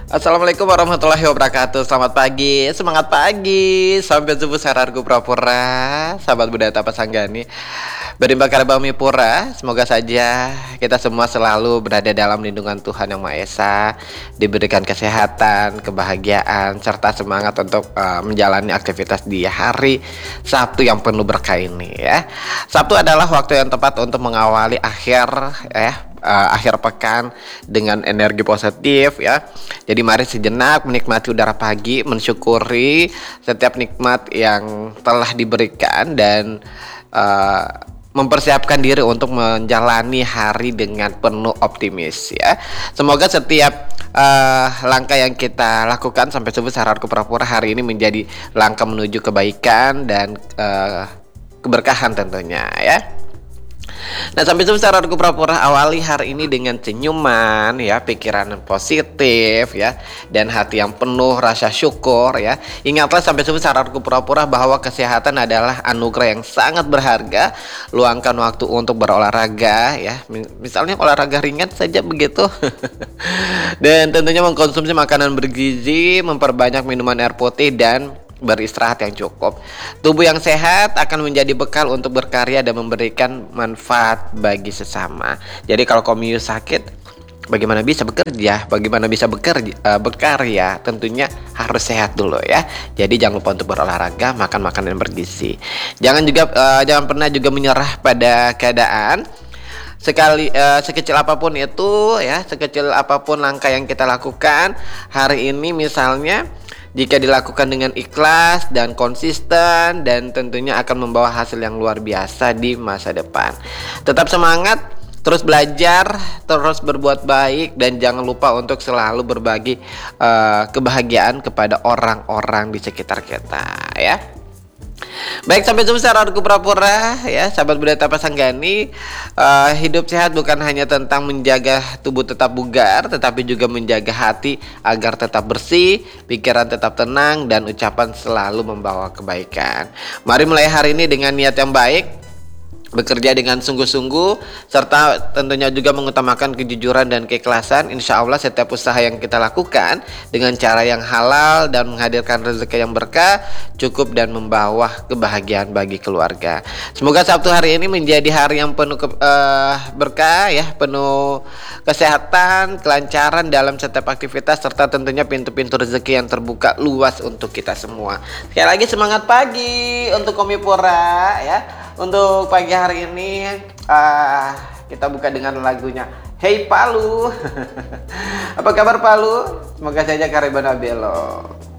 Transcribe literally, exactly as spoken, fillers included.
Assalamualaikum warahmatullahi wabarakatuh. Selamat pagi, semangat pagi, sampai subuh sararku pura-pura, sahabat budaya Tapasanggani. Berimba karibami pura, semoga saja kita semua selalu berada dalam lindungan Tuhan Yang Maha Esa, diberikan kesehatan, kebahagiaan, serta semangat untuk uh, menjalani aktivitas di hari Sabtu yang penuh berkah ini ya. Sabtu adalah waktu yang tepat untuk mengawali akhir ya uh, akhir pekan dengan energi positif ya. Jadi mari sejenak menikmati udara pagi, mensyukuri setiap nikmat yang telah diberikan dan uh, mempersiapkan diri untuk menjalani hari dengan penuh optimis ya. Semoga setiap uh, langkah yang kita lakukan sampai subuh saranku pura-pura hari ini menjadi langkah menuju kebaikan dan uh, keberkahan tentunya ya. Nah, sampai subuh saranku pura-pura awali hari ini dengan senyuman ya, pikiran yang positif ya, dan hati yang penuh rasa syukur ya. Ingatlah sampai subuh saranku pura-pura bahwa kesehatan adalah anugerah yang sangat berharga. Luangkan waktu untuk berolahraga ya, misalnya olahraga ringan saja begitu. Dan tentunya mengkonsumsi makanan bergizi, memperbanyak minuman air putih dan beristirahat yang cukup. Tubuh yang sehat akan menjadi bekal untuk berkarya dan memberikan manfaat bagi sesama. Jadi kalau kamu sakit, bagaimana bisa bekerja? Bagaimana bisa bekerja, uh, berkarya? Tentunya harus sehat dulu ya. Jadi jangan lupa untuk berolahraga, makan makanan yang bergizi. Jangan juga uh, jangan pernah juga menyerah pada keadaan. Sekali uh, sekecil apapun itu ya, sekecil apapun langkah yang kita lakukan hari ini, misalnya jika dilakukan dengan ikhlas dan konsisten, dan tentunya akan membawa hasil yang luar biasa di masa depan. Tetap semangat, terus belajar, terus berbuat baik, dan jangan lupa untuk selalu berbagi uh, kebahagiaan kepada orang-orang di sekitar kita ya. Baik, sampai jumpa sahabatku pura-pura ya, sahabat budaya Tapasanggani. uh, Hidup sehat bukan hanya tentang menjaga tubuh tetap bugar, tetapi juga menjaga hati agar tetap bersih, pikiran tetap tenang, dan ucapan selalu membawa kebaikan. Mari mulai hari ini dengan niat yang baik, bekerja dengan sungguh-sungguh, serta tentunya juga mengutamakan kejujuran dan keikhlasan. Insya Allah setiap usaha yang kita lakukan dengan cara yang halal dan menghadirkan rezeki yang berkah, cukup dan membawa kebahagiaan bagi keluarga. Semoga Sabtu hari ini menjadi hari yang penuh ke, uh, berkah ya, penuh kesehatan, kelancaran dalam setiap aktivitas, serta tentunya pintu-pintu rezeki yang terbuka luas untuk kita semua. Sekali lagi semangat pagi untuk Komipura ya. Untuk pagi hari ini uh, kita buka dengan lagunya Hey Palu. Apa kabar Palu? Semoga saja Karibana Belo.